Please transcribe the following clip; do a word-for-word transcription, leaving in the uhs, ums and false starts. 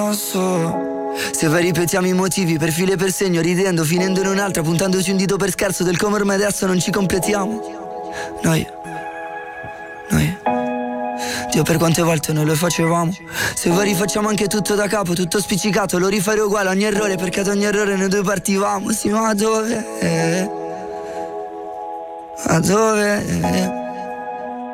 Se poi ripetiamo i motivi per filo e per segno, ridendo, finendo in un'altra, puntandoci un dito per scherzo del come ormai adesso non ci completiamo. Noi, noi, Dio, per quante volte noi lo facevamo. Se poi rifacciamo anche tutto da capo, tutto spiccicato, lo rifare uguale ogni errore, perché ad ogni errore noi due partivamo. Sì, ma dove? Ma dove?